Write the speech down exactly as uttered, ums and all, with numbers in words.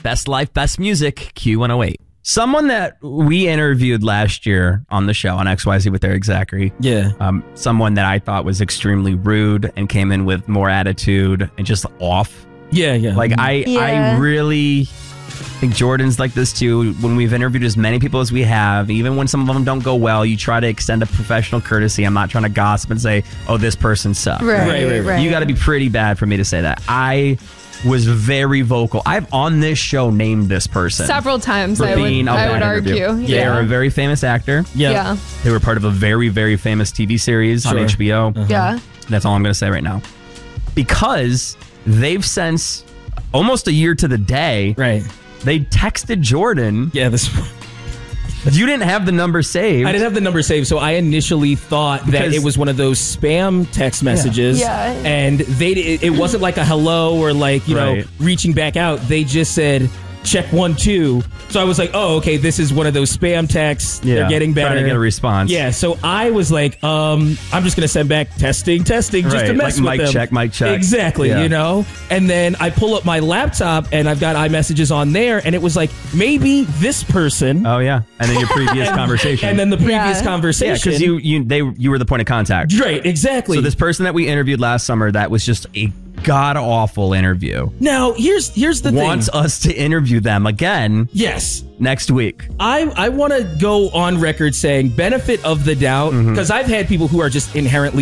Best life, best music, Q one oh eight. Someone that we interviewed last year on the show on X Y Z with Eric Zachary. Yeah. Um, someone that I thought was extremely rude and came in with more attitude and just off. Yeah, yeah. Like I, Yeah. I really think Jordan's like this too. When we've interviewed as many people as we have, even when some of them don't go well, you try to extend a professional courtesy. I'm not trying to gossip and say, oh, this person sucks. Right, Right, right, right. You got to be pretty bad for me to say that. I was very vocal. I've on this show named this person Several times, for I would, being a I bad would interview. argue. They are a very famous actor. yeah. Yeah. They were part of a very, very famous T V series on Sure. H B O. Yeah. That's all I'm going to say right now. Because they've since almost a year to the day, Right. they texted Jordan. Yeah, this. You didn't have the number saved. I didn't have the number saved, so I initially thought that Because- it was one of those spam text messages. Yeah. And they it, it wasn't like a hello or like, you know, Right. reaching back out. They just said, check one, two. So I was like, oh, okay, this is one of those spam texts. Yeah, They're getting better. trying to get a response. Yeah, so I was like, um, I'm just going to send back testing, testing, just to Right, mess like with mic them. check, mic check. Exactly, Yeah. you know? And then I pull up my laptop and I've got iMessages on there and it was like, maybe this person. Oh yeah, and then your previous conversation. And then the previous Yeah. conversation. yeah, because you you they you were the point of contact. Right, exactly. So this person that we interviewed last summer, that was just a god awful interview. Now, here's here's the Wants thing. us to interview them again Yes. next week. I, I want to go on record saying benefit of the doubt because I've had people who are just inherently